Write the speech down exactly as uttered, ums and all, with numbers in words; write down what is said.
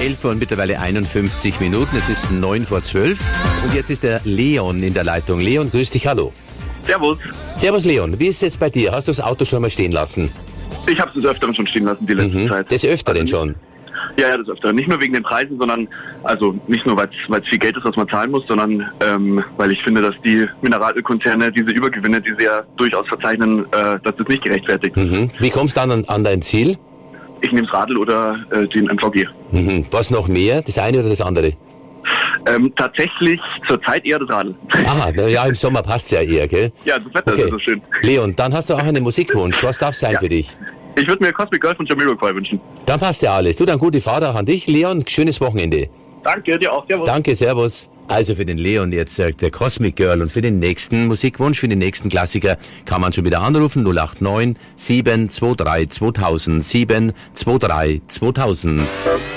elf und mittlerweile einundfünfzig Minuten. Es ist neun vor zwölf. Und jetzt ist der Leon in der Leitung. Leon, grüß dich, hallo. Servus. Servus, Leon. Wie ist es jetzt bei dir? Hast du das Auto schon mal stehen lassen? Ich habe es des Öfteren schon stehen lassen, die letzte Mhm. Zeit. Des Öfteren schon? Ja, ja, des Öfteren. Nicht nur wegen den Preisen, sondern, also nicht nur, weil es viel Geld ist, was man zahlen muss, sondern ähm, weil ich finde, dass die Mineralölkonzerne diese Übergewinne, die sie ja durchaus verzeichnen, äh, dass das nicht gerechtfertigt. Mhm. Wie kommst du dann an, an dein Ziel? Ich nehme das Radl oder äh, den M V G. Mhm. Was noch mehr? Das eine oder das andere? Ähm, tatsächlich zurzeit eher das Radl. Aha, na ja, im Sommer passt ja eher, gell? Ja, das Wetter Okay. ist so schön. Leon, dann hast du auch einen Musikwunsch. Was darf sein Ja. für dich? Ich würde mir Cosmic Girl von Jamiroquai wünschen. Dann passt ja alles. Du, dann gute Fahrt auch an dich. Leon, schönes Wochenende. Danke, dir auch. Servus. Danke, servus. Also für den Leon jetzt äh, der Cosmic Girl und für den nächsten Musikwunsch, für den nächsten Klassiker kann man schon wieder anrufen. null acht neun sieben zwei drei zweitausend sieben zwei drei zweitausend.